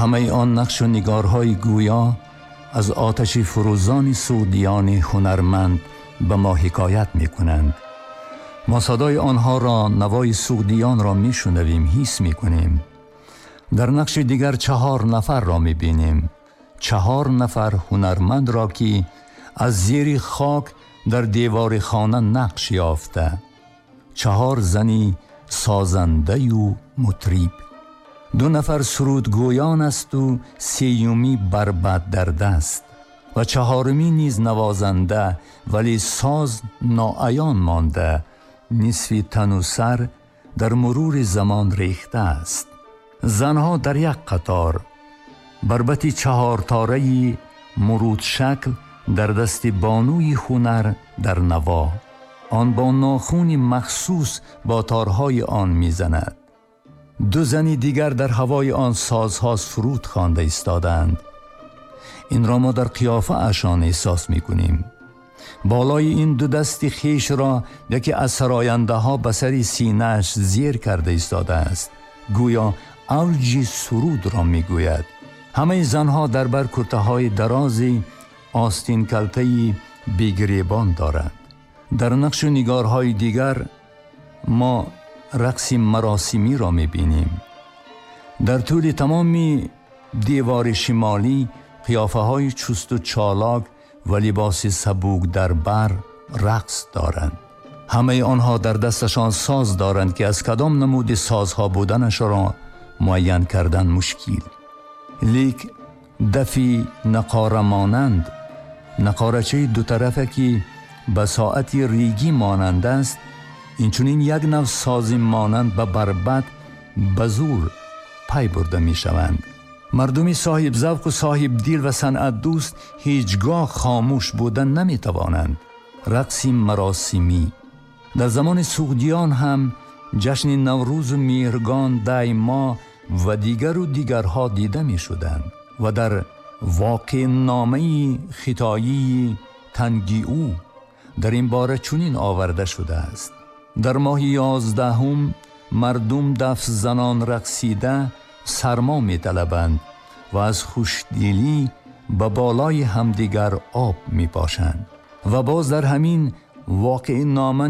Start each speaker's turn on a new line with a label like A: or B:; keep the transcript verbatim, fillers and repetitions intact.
A: همه آن نقش و نگارهای گویا از آتش فروزان سعودیان هنرمند به ما حکایت می کنند. ما صدای آنها را، نوای سعودیان را می شنویم، حس می کنیم. در نقش دیگر چهار نفر را می بینیم. چهار نفر هنرمند را که از زیر خاک در دیوار خانه نقش یافته. چهار زنی سازنده و مطریب. دو نفر سرودگویان است و سیومی بربط در دست و چهارمی نیز نوازنده، ولی ساز ناعیان مانده، نصف تن و سر در مرور زمان ریخته است. زنها در یک قطار، بربطی چهار تاره‌ای مرود شکل در دست بانوی هنر در نوا. آن با ناخونی مخصوص با تارهای آن میزند. دو زنی دیگر در هوای آن سازها فرود خوانده ایستادند. این را ما در قیافه اشان احساس می کنیم. بالای این دو دستی خیش را یکی از سراینده ها به سر سینه‌اش زیر کرده ایستاده است، گویا اوج سرود را می گوید. همه زنها در بر کرته های درازی آستین کلته‌ای بیگریبان دارند. در نقش و نگارهای دیگر ما رقص مراسمی را می بینیم. در طول تمامی دیوار شمالی قیافه های چست و چالاک و لباس سبوک در بر رقص دارند. همه آنها در دستشان ساز دارند که از کدام نمود سازها بودنش را معین کردن مشکل. لیک دفی نقاره مانند، نقارچه دو طرفه که به ساعت ریگی مانند است، اینچنین یک نوع سازی مانند به بربط به زور پی برده می شوند. مردمی صاحب ذوق و صاحب دل و صنعت دوست هیچگاه خاموش بودن نمی توانند. رقص مراسمی در زمان سعودیان هم جشن نوروز و مهرگان دی ماه و دیگر و دیگرها دیده می شدند و در واقع نامه خطایی تنگی او در این باره چنین آورده شده است: در ماه یازدهم مردم دف زنان رقصیده سرما می طلبند و از خوشدلی به بالای همدیگر آب می پاشند. و باز در همین واقع نامه